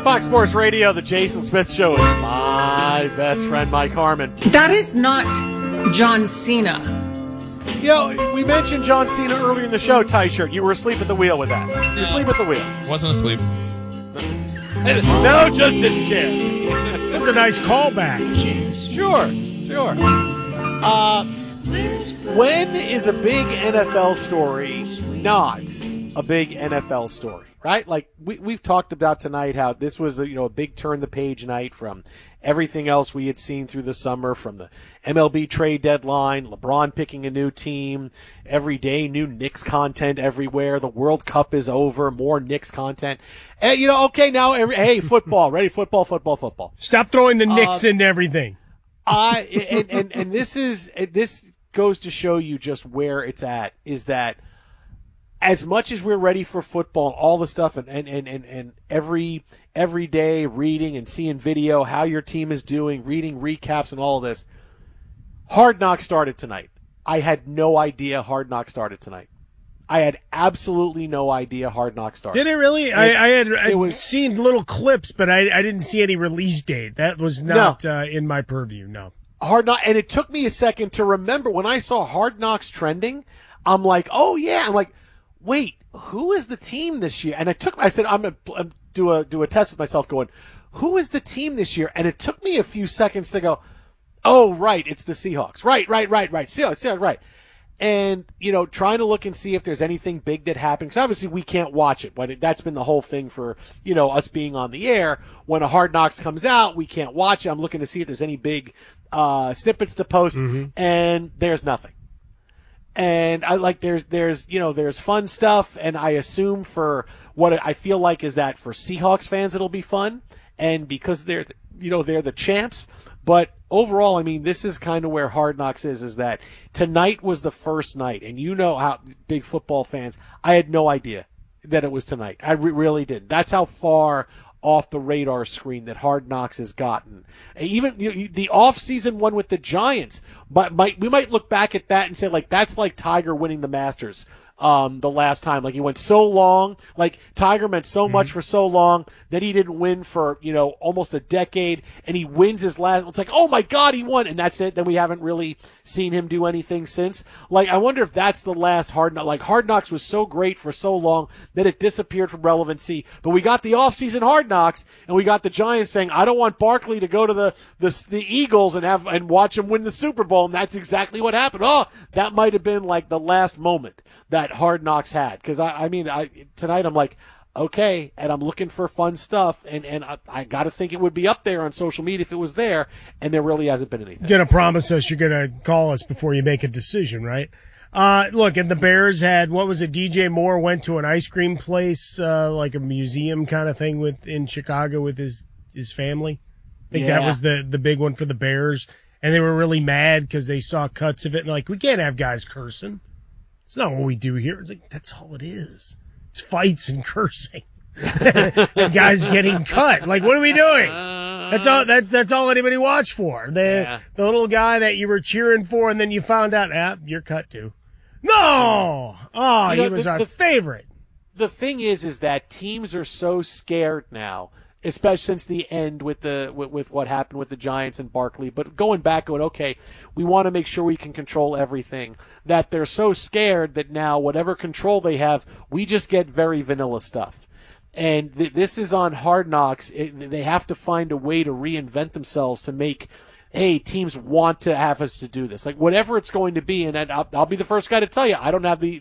Fox Sports Radio, the Jason Smith Show with my best friend, Mike Harmon. That is not John Cena. You know, we mentioned John Cena earlier in the show, T-shirt. You were asleep at the wheel with that. You were asleep at the wheel. Wasn't asleep. No, just didn't care. That's a nice callback. Sure. When is a big NFL story not a big NFL story, right? Like we've talked about tonight how this was a big turn the page night from everything else we had seen through the summer, from the MLB trade deadline, LeBron picking a new team, every day new Knicks content everywhere. The World Cup is over, more Knicks content. And, okay, now football, ready, football. Stop throwing the Knicks into everything. And this goes to show you just where it's at, is that as much as we're ready for football and all the stuff and every day reading and seeing video, how your team is doing, reading recaps and all of this, Hard Knocks started tonight. I had no idea Hard Knocks started tonight. I had absolutely no idea Hard Knocks started. Did it really? I had seen little clips, but I didn't see any release date. That was not in my purview, no. Hard Knocks, and it took me a second to remember when I saw Hard Knocks trending. I'm like, oh yeah. I'm like, wait, who is the team this year? And I said, I'm gonna do a test with myself, going, who is the team this year? And it took me a few seconds to go, oh right, it's the Seahawks. Right. Seahawks, right. And trying to look and see if there's anything big that happened, because obviously we can't watch it. But that's been the whole thing for us being on the air. When a Hard Knocks comes out, we can't watch it. I'm looking to see if there's any big snippets to post, and there's nothing. And I like there's fun stuff, and I assume for what I feel like is that for Seahawks fans it'll be fun, and because they're the champs. But overall, I mean, this is kind of where Hard Knocks is that tonight was the first night, and how big football fans, I had no idea that it was tonight. I really didn't. That's how far off the radar screen that Hard Knocks has gotten. Even the off-season one with the Giants, but we might look back at that and say, like, that's like Tiger winning the Masters the last time. Like, he went so long, like Tiger meant so much for so long that he didn't win for almost a decade, and he wins his last. It's like, oh my God, he won, and that's it. Then we haven't really seen him do anything since. Like, I wonder if that's the last Hard Knocks. Like, Hard Knocks was so great for so long that it disappeared from relevancy. But we got the off-season Hard Knocks, and we got the Giants saying, I don't want Barkley to go to the Eagles and watch him win the Super Bowl, and that's exactly what happened. Oh, that might have been like the last moment that Hard Knocks had. Because tonight I'm like, okay, and I'm looking for fun stuff, and I got to think it would be up there on social media if it was there, and there really hasn't been anything. You're going to promise us you're going to call us before you make a decision, right? Look, and the Bears had, what was it, DJ Moore went to an ice cream place, like a museum kind of thing in Chicago with his family. I think that was the big one for the Bears, and they were really mad because they saw cuts of it, and like, we can't have guys cursing. It's not what we do here. It's like, that's all it is. It's fights and cursing. And guys getting cut. Like, what are we doing? That's all anybody watched for. The little guy that you were cheering for, and then you found out, you're cut too. No! Oh, he was our favorite. The thing is that teams are so scared now, especially since the end with what happened with the Giants and Barkley. But going back, okay, we want to make sure we can control everything. That they're so scared that now whatever control they have, we just get very vanilla stuff. And this is on Hard Knocks. They have to find a way to reinvent themselves to make, hey, teams want to have us to do this. Like, whatever it's going to be, and I'll be the first guy to tell you, I don't have the